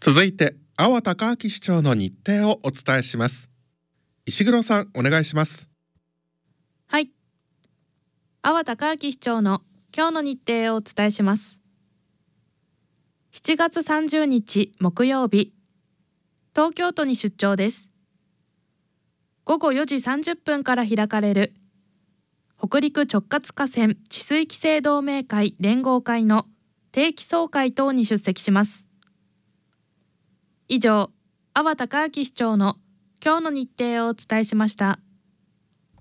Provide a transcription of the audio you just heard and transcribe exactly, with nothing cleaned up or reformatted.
続いて阿波隆明市長の日程をお伝えします。石黒さん、お願いします。 はい、阿波隆明市長の今日の日程をお伝えします。しちがつさんじゅうにち木曜日、東京都に出張です。ごごよじさんじゅっぷんから開かれる北陸直轄河川治水規制同盟会連合会の定期総会等に出席します。以上、阿波隆明市長の今日の日程をお伝えしました。